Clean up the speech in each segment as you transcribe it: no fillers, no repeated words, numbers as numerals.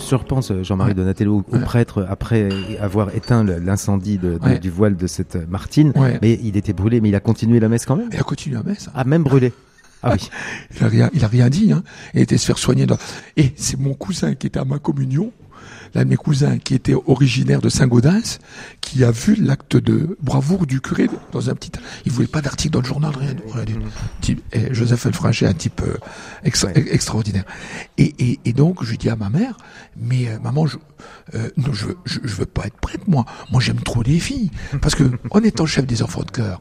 je repense, Jean-Marie Donatello, au prêtre, après avoir éteint l'incendie du voile de cette Martine, mais il était brûlé, mais il a continué la messe quand même. Il a continué la messe. Ah, même brûlé. Ah oui. Il a rien dit, hein. Il était se faire soigner et c'est mon cousin qui était à ma communion, l'un de mes cousins qui était originaire de Saint-Gaudens, qui a vu l'acte de bravoure du curé dans un petit... Il voulait pas d'article dans le journal, rien du... Joseph Elfringer, un type extraordinaire. Et donc, je dis à ma mère, mais maman, non, je veux pas être prêtre, moi. Moi, j'aime trop les filles. Parce que, en étant chef des enfants de chœur,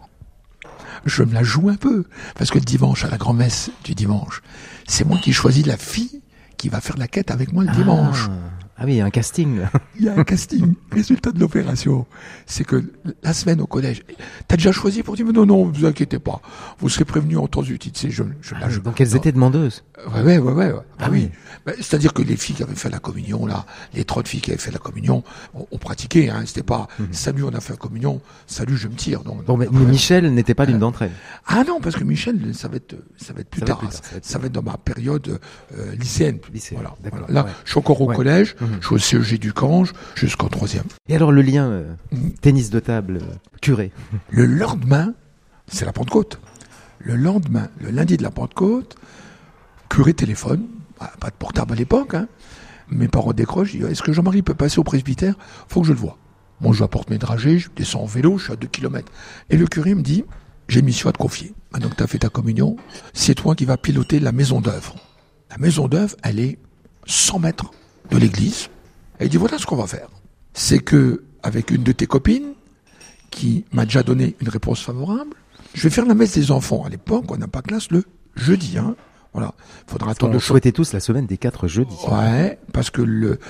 je me la joue un peu. Parce que le dimanche, à la grand-messe du dimanche, c'est moi qui choisis la fille qui va faire la quête avec moi le dimanche. Ah oui, il y a un casting. Il y a un casting. Résultat de l'opération, c'est que la semaine au collège, t'as déjà choisi pour dire non, vous inquiétez pas, vous serez prévenu en temps utile. Donc elles étaient demandeuses. Ouais. Ah oui. C'est-à-dire que les filles qui avaient fait la communion, là, les 30 filles qui avaient fait la communion, ont pratiqué, hein. C'était pas salut, on a fait la communion, salut, je me tire. Donc, bon, mais Michel n'était pas l'une d'entre elles. Ah non, parce que Michel, ça va être plus tard. Ça va être dans ma période lycéenne. Voilà. Là, je suis encore au collège. Je suis au CEG du Cange jusqu'en 3e. Et alors le lien tennis de table, curé. Le lendemain, c'est la Pentecôte. Le lendemain, le lundi de la Pentecôte, curé téléphone, pas de portable à l'époque, hein. Mes parents décrochent, disent, est-ce que Jean-Marie peut passer au presbytère? Faut que je le voie. Bon, je apporte mes dragées, je descends en vélo, je suis à 2 km. Et le curé me dit, j'ai une mission à te confier. Maintenant que tu as fait ta communion, c'est toi qui vas piloter la maison d'œuvre. La maison d'œuvre, elle est 100 mètres de l'église. Et il dit, voilà ce qu'on va faire. C'est que, avec une de tes copines, qui m'a déjà donné une réponse favorable, je vais faire la messe des enfants. À l'époque, on n'a pas classe le jeudi, hein. Voilà. Faudra attendre. On souhaitait tous la semaine des 4 jeudis. Ouais, parce que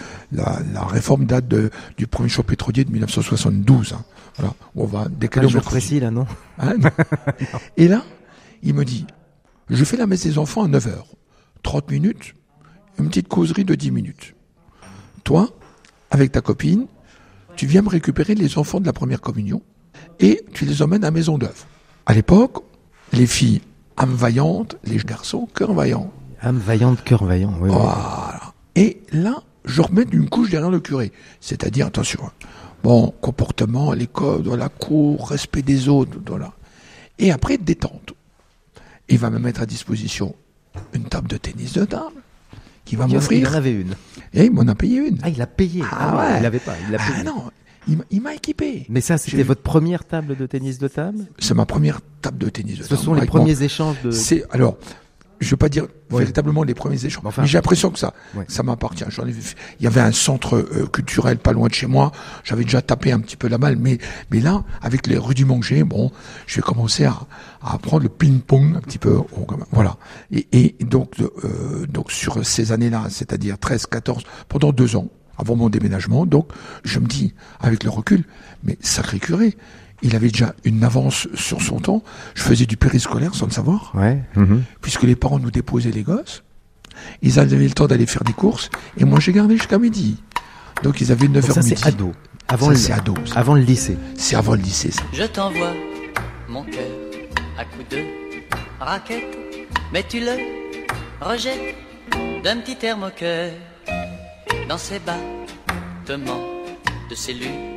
la réforme date du premier choix pétrolier de 1972, hein. Voilà. On va décaler au jour précis, là, non? Hein, non. Et là, il me dit, je fais la messe des enfants à 9h. 30 minutes, une petite causerie de 10 minutes. Toi, avec ta copine, tu viens me récupérer les enfants de la première communion et tu les emmènes à la maison d'œuvre. À l'époque, les filles, âme vaillante, les garçons, cœur vaillant. Âme vaillante, cœur vaillant, oui. Voilà. Et là, je remets une couche derrière le curé. C'est-à-dire, attention, bon, comportement à l'école, dans la cour, respect des autres, voilà. Et après, détente. Il va me mettre à disposition une table de tennis de table qui va m'offrir. Il en avait une. Et il m'en a payé une. Ah, il a payé. Ah ouais. Il l'avait pas. Il l'a payé. Ah non, il m'a équipé. Mais ça, c'était votre première table de tennis de table? C'est ma première table de tennis de table. Ce sont les premiers échanges de... Alors, je ne veux pas dire véritablement les premiers échanges, mais j'ai l'impression que ça m'appartient. Il y avait un centre culturel pas loin de chez moi, j'avais déjà tapé un petit peu la balle, mais là, avec les rudiments que j'ai, bon, je vais commencer à apprendre le ping-pong un petit peu, voilà. Et donc sur ces années-là, c'est-à-dire 13, 14, pendant 2 ans, avant mon déménagement, donc, je me dis, avec le recul, mais sacré curé, il avait déjà une avance sur son temps. Je faisais du périscolaire sans le savoir. Ouais. Puisque les parents nous déposaient les gosses. Ils avaient le temps d'aller faire des courses. Et moi, j'ai gardé jusqu'à midi. Donc, ils avaient 9h midi. Ça, c'est ado. C'est ado. Avant le lycée. C'est avant le lycée, ça. Je t'envoie mon cœur à coups de raquette. Mais tu le rejettes d'un petit thermocoeur dans ses battements de cellules.